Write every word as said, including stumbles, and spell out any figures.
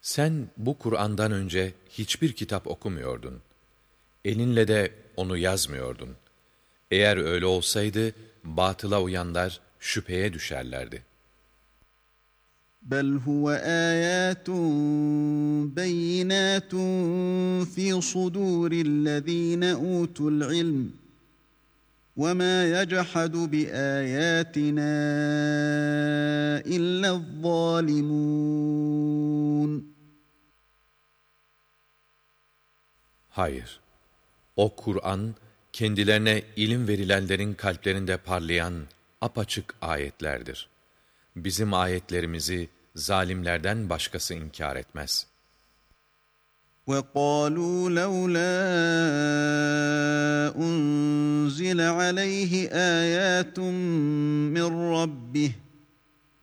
Sen bu Kur'an'dan önce hiçbir kitap okumuyordun. Elinle de onu yazmıyordun. Eğer öyle olsaydı, batıla uyanlar şüpheye düşerlerdi. بَلْ هُوَ آيَاتٌ بَيِّنَاتٌ فِي صُدُورِ الَّذ۪ينَ أُوتُوا الْعِلْمِ وَمَا يَجْحَدُ بِآيَاتِنَا إِلَّا الظَّالِمُونَ. Hayır, o Kur'an, kendilerine ilim verilenlerin kalplerinde parlayan apaçık ayetlerdir. Bizim ayetlerimizi zalimlerden başkası inkar etmez. وَقَالُوا لَوْلَا أُنْزِلَ عَلَيْهِ آيَاتٌ مِّن رَّبِّهِ